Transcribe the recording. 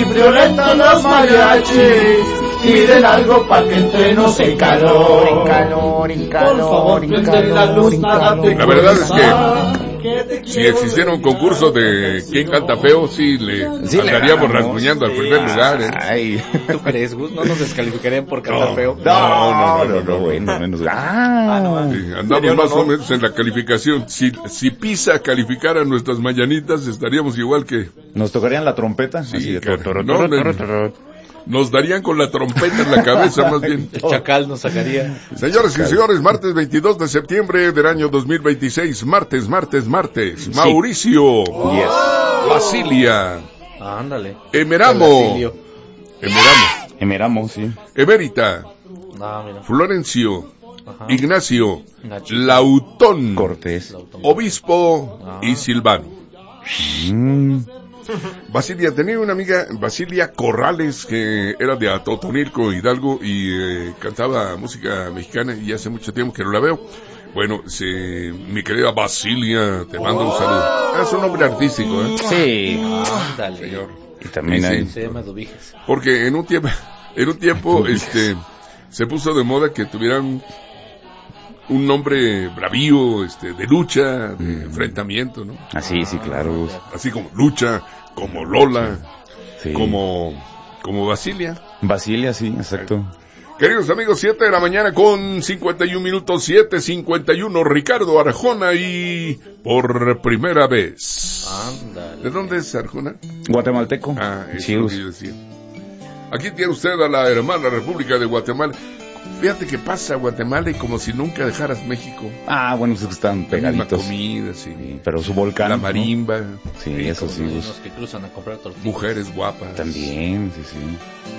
y friolentos los mariachis, piden algo para que entremos en calor. En calor, en calor. Por favor, prende la luz, nada te La verdad es que si existiera un concurso de quién canta feo, sí le andaríamos rasguñando al primer lugar, ¿eh? Ay, ¿Tú crees, Gus? ¿No nos descalificarían por cantar feo? no, bueno, menos. Sí, andamos más o menos en la calificación. Si Pisa calificara nuestras mañanitas, estaríamos igual que... Nos tocarían la trompeta. Sí, así de cara, nos darían con la trompeta en la cabeza, más bien. El chacal nos sacaría. Señores y señores, martes 22 de septiembre del año 2026, martes. Sí. Mauricio, Yes. Basilia, Ándale. Emeramo, Emeramo, sí. Emérita, Mira. Florencio, Ajá. Ignacio, Nacho. Lautón, Cortés. Obispo y Silvano. Mm. Basilia, tenía una amiga, Basilia Corrales, que era de Atotonilco, Hidalgo, y cantaba música mexicana, y hace mucho tiempo que no la veo. Bueno, mi querida Basilia, te mando un saludo. Es un nombre artístico, ¿eh? Sí. Ándale. Señor. Y también Sí, hay... Se llama Dubiges. Porque en un tiempo, se puso de moda que tuvieran un nombre bravío, de lucha, de enfrentamiento, ¿no? Así, sí, claro. Así como lucha, como Lola, Sí. como Basilia. Basilia, sí, exacto. Queridos amigos, 7 de la mañana con 51 minutos, 7:51, Ricardo Arjona y por primera vez. Ándale. ¿De dónde es Arjona? Guatemalteco. Eso Sí, es lo que yo decía. Aquí tiene usted a la hermana República de Guatemala. Fíjate que pasa a Guatemala y como si nunca dejaras México. bueno, es que están La misma pegaditos. comida, sí. Sí, pero su volcán. La ¿no? marimba. Sí, eso sí. Los que cruzan a comprar tortillas. Mujeres guapas. También, sí.